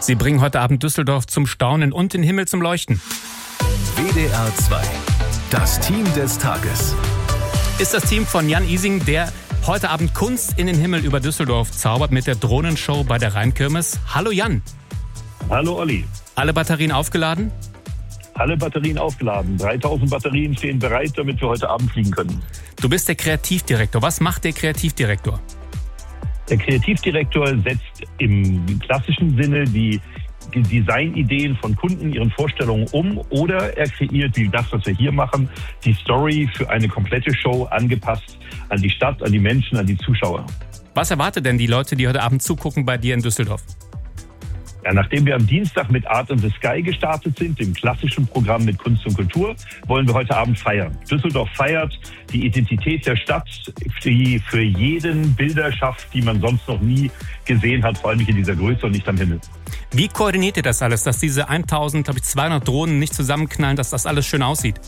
Sie bringen heute Abend Düsseldorf zum Staunen und den Himmel zum Leuchten. WDR 2, das Team des Tages. Ist das Team von Jan Ising, der heute Abend Kunst in den Himmel über Düsseldorf zaubert mit der Drohnenshow bei der Rheinkirmes. Hallo Jan. Hallo Olli. Alle Batterien aufgeladen? Alle Batterien aufgeladen. 3000 Batterien stehen bereit, damit wir heute Abend fliegen können. Du bist der Kreativdirektor. Was macht der Kreativdirektor? Der Kreativdirektor setzt im klassischen Sinne die Designideen von Kunden, ihren Vorstellungen um, oder er kreiert, wie das, was wir hier machen, die Story für eine komplette Show angepasst an die Stadt, an die Menschen, an die Zuschauer. Was erwartet denn die Leute, die heute Abend zugucken bei dir in Düsseldorf? Ja, nachdem wir am Dienstag mit Art in the Sky gestartet sind, dem klassischen Programm mit Kunst und Kultur, wollen wir heute Abend feiern. Düsseldorf feiert die Identität der Stadt, die für jeden Bilder schafft, die man sonst noch nie gesehen hat, vor allem nicht in dieser Größe und nicht am Himmel. Wie koordiniert ihr das alles, dass diese 1200 Drohnen nicht zusammenknallen, dass das alles schön aussieht?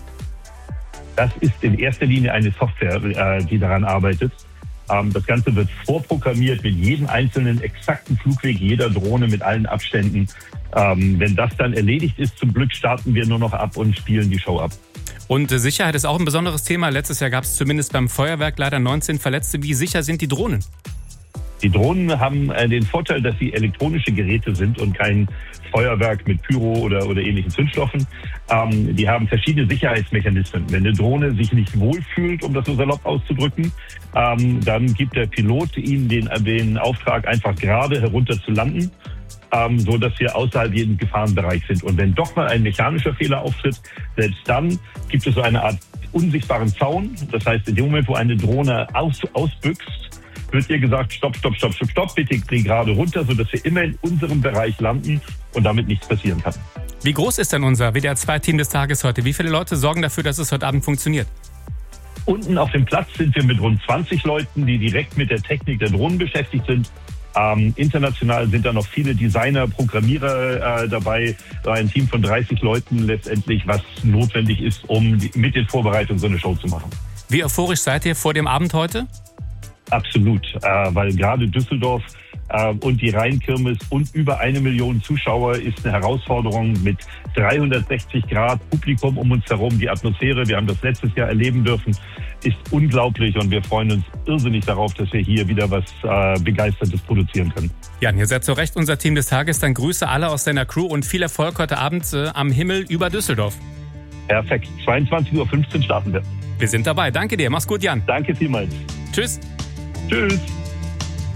Das ist in erster Linie eine Software, die daran arbeitet. Das Ganze wird vorprogrammiert mit jedem einzelnen exakten Flugweg jeder Drohne mit allen Abständen. Wenn das dann erledigt ist, zum Glück starten wir nur noch ab und spielen die Show ab. Und Sicherheit ist auch ein besonderes Thema. Letztes Jahr gab es zumindest beim Feuerwerk leider 19 Verletzte. Wie sicher sind die Drohnen? Die Drohnen haben den Vorteil, dass sie elektronische Geräte sind und kein Feuerwerk mit Pyro oder ähnlichen Zündstoffen. Die haben verschiedene Sicherheitsmechanismen. Wenn eine Drohne sich nicht wohlfühlt, um das so salopp auszudrücken, dann gibt der Pilot ihnen den Auftrag, einfach gerade herunter zu landen, so dass wir außerhalb jeden Gefahrenbereich sind. Und wenn doch mal ein mechanischer Fehler auftritt, selbst dann gibt es so eine Art unsichtbaren Zaun. Das heißt, in dem Moment, wo eine Drohne ausbüchst, wird ihr gesagt, stopp, bitte dreh gerade runter, sodass wir immer in unserem Bereich landen und damit nichts passieren kann. Wie groß ist denn unser WDR 2 Team des Tages heute? Wie viele Leute sorgen dafür, dass es heute Abend funktioniert? Unten auf dem Platz sind wir mit rund 20 Leuten, die direkt mit der Technik der Drohnen beschäftigt sind. International sind da noch viele Designer, Programmierer dabei. Ein Team von 30 Leuten letztendlich, was notwendig ist, um mit den Vorbereitungen so eine Show zu machen. Wie euphorisch seid ihr vor dem Abend heute? Absolut, weil gerade Düsseldorf und die Rheinkirmes und über 1 Million Zuschauer ist eine Herausforderung mit 360 Grad Publikum um uns herum. Die Atmosphäre, wir haben das letztes Jahr erleben dürfen, ist unglaublich und wir freuen uns irrsinnig darauf, dass wir hier wieder was Begeistertes produzieren können. Jan, ihr seid zu Recht unser Team des Tages. Dann Grüße alle aus deiner Crew und viel Erfolg heute Abend am Himmel über Düsseldorf. Perfekt, 22:15 Uhr starten wir. Wir sind dabei. Danke dir. Mach's gut, Jan. Danke vielmals. Tschüss. Tschüss.